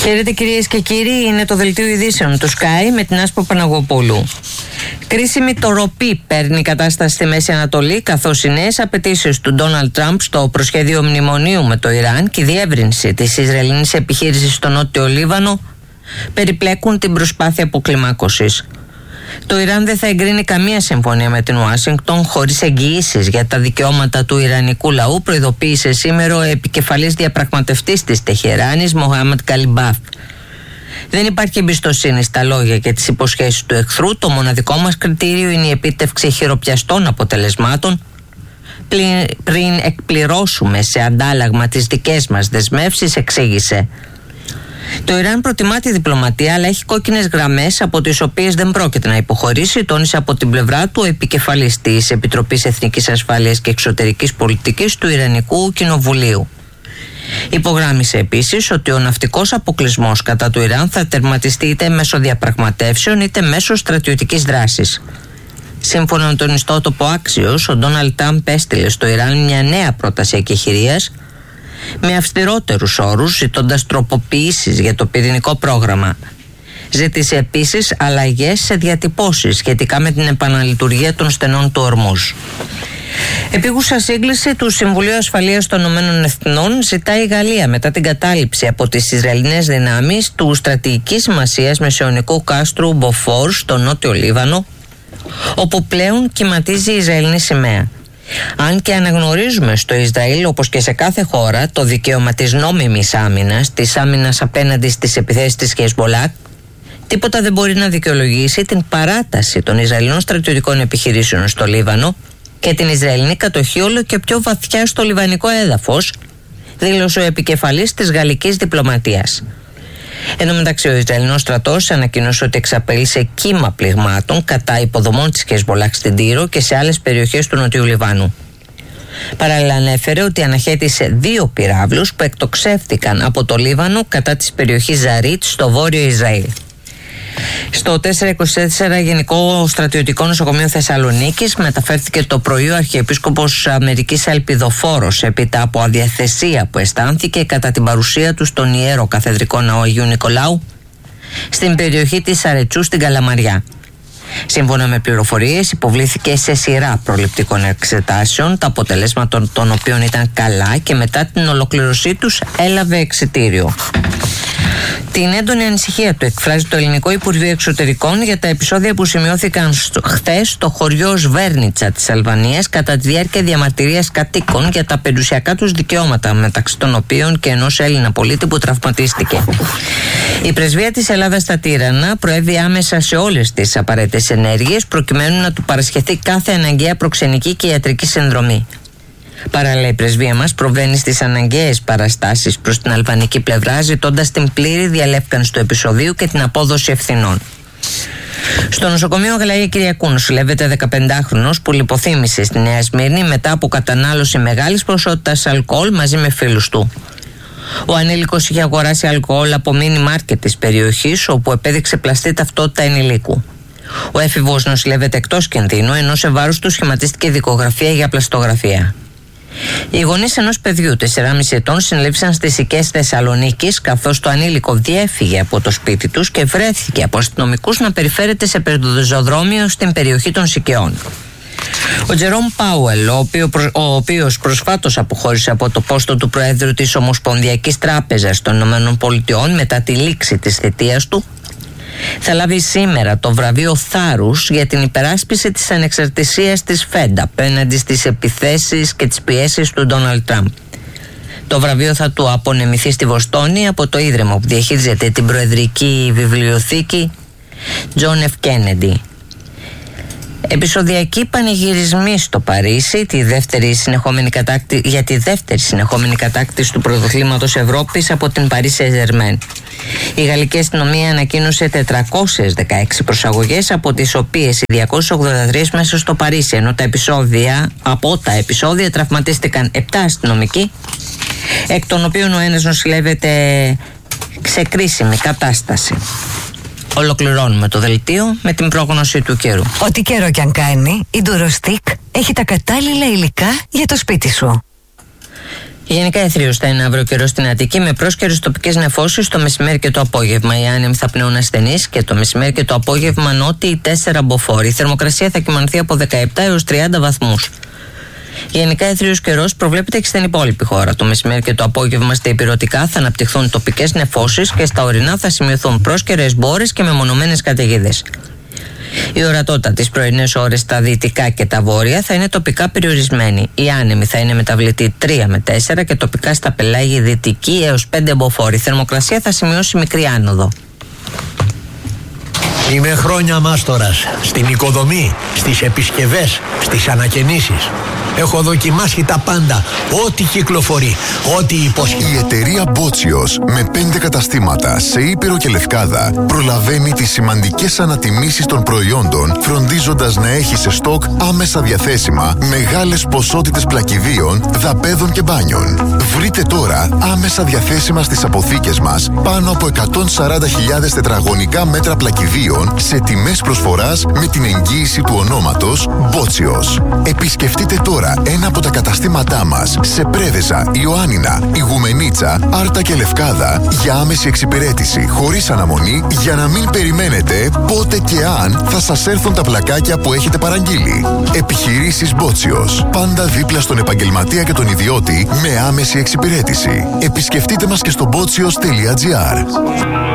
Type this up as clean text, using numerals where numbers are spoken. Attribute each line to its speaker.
Speaker 1: Χαίρετε κυρίες και κύριοι, είναι το δελτίο ειδήσεων του Sky με την Άσπρο Παναγοπούλου. Κρίσιμη τοροπή παίρνει η κατάσταση στη Μέση Ανατολή, καθώς οι νέες απαιτήσεις του Ντόναλντ Τραμπ στο προσχέδιο μνημονίου με το Ιράν και η διεύρυνση της Ισραηλινής επιχείρησης στο Νότιο Λίβανο περιπλέκουν την προσπάθεια αποκλιμάκωσης. Το Ιράν δεν θα εγκρίνει καμία συμφωνία με την Ουάσιγκτον χωρίς εγγυήσεις για τα δικαιώματα του ιρανικού λαού, προειδοποίησε σήμερα ο επικεφαλής διαπραγματευτής της Τεχεράνης, Μοχάμεντ Καλιμπάφ. Δεν υπάρχει εμπιστοσύνη στα λόγια και τις υποσχέσεις του εχθρού. Το μοναδικό μας κριτήριο είναι η επίτευξη χειροπιαστών αποτελεσμάτων πριν εκπληρώσουμε σε αντάλλαγμα τις δικές μας δεσμεύσεις, εξήγησε. Το Ιράν προτιμά τη διπλωματία, αλλά έχει κόκκινες γραμμές από τις οποίες δεν πρόκειται να υποχωρήσει, τόνισε από την πλευρά του ο επικεφαλής της Επιτροπής Εθνικής Ασφάλειας και Εξωτερικής Πολιτικής του Ιρανικού Κοινοβουλίου. Υπογράμμισε επίσης ότι ο ναυτικός αποκλεισμός κατά του Ιράν θα τερματιστεί είτε μέσω διαπραγματεύσεων είτε μέσω στρατιωτικής δράσης. Σύμφωνα με τον ιστότοπο Άξιος, ο Ντόναλντ Τραμπ έστειλε στο Ιράν μια νέα πρόταση εκεχηρίας με αυστηρότερους όρους, ζητώντας τροποποιήσεις για το πυρηνικό πρόγραμμα. Ζήτησε επίσης αλλαγές σε διατυπώσεις σχετικά με την επαναλειτουργία των στενών του Ορμούζ. Επίγουσα σύγκληση του Συμβουλίου Ασφαλείας των Ηνωμένων Εθνών ζητάει η Γαλλία μετά την κατάληψη από τις Ισραηλινές δυνάμεις του στρατηγικής σημασίας μεσαιωνικού κάστρου Μποφόρ στο Νότιο Λίβανο, όπου πλέον κυματίζει η Ισραηλινή σημαία. Αν και αναγνωρίζουμε στο Ισραήλ, όπως και σε κάθε χώρα, το δικαίωμα της νόμιμης άμυνας, της άμυνας απέναντι στις επιθέσεις της Χεσμολάχ, τίποτα δεν μπορεί να δικαιολογήσει την παράταση των Ισραηλινών στρατιωτικών επιχειρήσεων στο Λίβανο και την Ισραηλινή κατοχή όλο και πιο βαθιά στο λιβανικό έδαφος, δήλωσε ο επικεφαλής της γαλλικής διπλωματίας. Εν τω μεταξύ, ο Ισραηλινός στρατός ανακοίνωσε ότι εξαπέλυσε κύμα πληγμάτων κατά υποδομών της Χεσμολάχ στην Τύρο και σε άλλες περιοχές του Νοτιού Λιβάνου. Παράλληλα, ανέφερε ότι αναχέτησε 2 πυράβλους που εκτοξεύτηκαν από το Λίβανο κατά της περιοχής Ζαρίτ στο βόρειο Ισραήλ. Στο 424 Γενικό Στρατιωτικό Νοσοκομείο Θεσσαλονίκης μεταφέρθηκε το πρωί ο Αρχιεπίσκοπος Αμερικής Ελπιδοφόρος έπειτα από αδιαθεσία που αισθάνθηκε κατά την παρουσία του στον Ιερό Καθεδρικό Ναό Αγίου Νικολάου στην περιοχή της Αρετσού στην Καλαμαριά. Σύμφωνα με πληροφορίες, υποβλήθηκε σε σειρά προληπτικών εξετάσεων, τα αποτελέσματα των οποίων ήταν καλά και μετά την ολοκληρωσή τους έλαβε εξιτήριο. Την έντονη ανησυχία του εκφράζει το Ελληνικό Υπουργείο Εξωτερικών για τα επεισόδια που σημειώθηκαν χθες στο χωριό Σβέρνιτσα της Αλβανίας κατά τη διάρκεια διαμαρτυρίας κατοίκων για τα περιουσιακά τους δικαιώματα, μεταξύ των οποίων και ενός Έλληνα πολίτη που τραυματίστηκε. Η Πρεσβεία της Ελλάδας στα Τύρανα προέβη άμεσα σε όλες τις απαραίτητες ενέργειες προκειμένου να του παρασχεθεί κάθε αναγκαία προξενική και ιατρική συνδρομή. Παράλληλα, η πρεσβεία μας προβαίνει στις αναγκαίες παραστάσεις προς την αλβανική πλευρά, ζητώντας την πλήρη διαλεύκανση του επεισοδίου και την απόδοση ευθυνών. Στο νοσοκομείο Αγλαία Κυριακού νοσηλεύεται 15χρονος που λιποθύμησε στη Νέα Σμύρνη μετά από κατανάλωση μεγάλης ποσότητας αλκοόλ μαζί με φίλους του. Ο ανήλικος είχε αγοράσει αλκοόλ από μίνι μάρκετ της περιοχής, όπου επέδειξε πλαστή ταυτότητα ενηλίκου. Ο έφηβος νοσηλεύεται εκτός κινδύνου, ενώ σε βάρος του σχηματίστηκε δικογραφία για πλαστογραφία. Οι γονείς ενός παιδιού 4,5 ετών συνελήφθησαν στις Οικές Θεσσαλονίκης, καθώς το ανήλικο διέφυγε από το σπίτι τους και βρέθηκε από αστυνομικούς να περιφέρεται σε πεζοδρόμιο στην περιοχή των Σικαιών. Ο Τζερόμ Πάουελ, ο οποίος προσφάτως αποχώρησε από το πόστο του Προέδρου της Ομοσπονδιακής Τράπεζας των ΗΠΑ μετά τη λήξη της θητείας του, θα λάβει σήμερα το βραβείο Θάρρους για την υπεράσπιση της ανεξαρτησίας της Fed απέναντι στις επιθέσεις και τις πιέσεις του Ντόναλντ Τραμπ. Το βραβείο θα του απονεμηθεί στη Βοστόνη από το ίδρυμα που διαχειρίζεται την Προεδρική Βιβλιοθήκη John F. Kennedy. Επεισοδιακοί πανηγυρισμοί στο Παρίσι για τη δεύτερη συνεχόμενη κατάκτηση του πρωταθλήματος Ευρώπης από την Paris Saint-Germain. Η γαλλική αστυνομία ανακοίνωσε 416 προσαγωγές, από τις οποίες οι 283 μέσα στο Παρίσι, ενώ από τα επεισόδια τραυματίστηκαν 7 αστυνομικοί, εκ των οποίων ο ένας νοσηλεύεται σε κρίσιμη κατάσταση. Ολοκληρώνουμε το δελτίο με την πρόγνωση του καιρού.
Speaker 2: Ό,τι καιρό κι αν κάνει, η Ντουροστικ έχει τα κατάλληλα υλικά για το σπίτι σου.
Speaker 1: Γενικά εθρίως θα είναι αύριο καιρό στην Αττική με πρόσκαιρες τοπικές νεφώσεις το μεσημέρι και το απόγευμα. Οι άνεμοι θα πνέουν ασθενείς και το μεσημέρι και το απόγευμα νότιοι 4 μποφόρ. Η θερμοκρασία θα κυμανθεί από 17 έως 30 βαθμούς. Γενικά εθρίως καιρός προβλέπεται και στην υπόλοιπη χώρα. Το μεσημέρι και το απόγευμα στα ηπειρωτικά θα αναπτυχθούν τοπικές νεφώσεις και στα ορεινά θα σημειωθούν πρόσκαιρες μπόρες και μεμονωμένες καταιγίδες. Η ορατότητα τις πρωινές ώρες στα δυτικά και τα βόρεια θα είναι τοπικά περιορισμένη. Οι άνεμοι θα είναι μεταβλητοί 3 με 4 και τοπικά στα πελάγια δυτική έως 5 μποφόρ. Η θερμοκρασία θα σημειώσει μικρή άνοδο.
Speaker 2: Είμαι χρόνια μάστορας στην οικοδομή, στις επισκευές, στις ανακαινήσεις. Έχω δοκιμάσει τα πάντα, ό,τι κυκλοφορεί, ό,τι υποσχέται.
Speaker 3: Η εταιρεία Μπότσιος με 5 καταστήματα σε Ήπειρο και Λευκάδα προλαβαίνει τις σημαντικές ανατιμήσεις των προϊόντων, φροντίζοντας να έχει σε στόκ άμεσα διαθέσιμα μεγάλες ποσότητες πλακιδίων, δαπέδων και μπάνιων. Βρείτε τώρα άμεσα διαθέσιμα στις αποθήκες μας πάνω από 140.000 τετραγωνικά μέτρα πλακιδίων σε τιμές προσφοράς με την εγγύηση του ονόματος Μπότσιος. Επισκεφτείτε τώρα ένα από τα καταστήματά μας σε Πρέβεζα, Ιωάννινα, Ιγουμενίτσα, Άρτα και Λευκάδα για άμεση εξυπηρέτηση χωρίς αναμονή για να μην περιμένετε πότε και αν θα σας έρθουν τα πλακάκια που έχετε παραγγείλει. Επιχειρήσεις Μπότσιος. Πάντα δίπλα στον επαγγελματία και τον ιδιώτη με άμεση εξυπηρέτηση. Επισκεφτείτε μας και στο botsios.gr.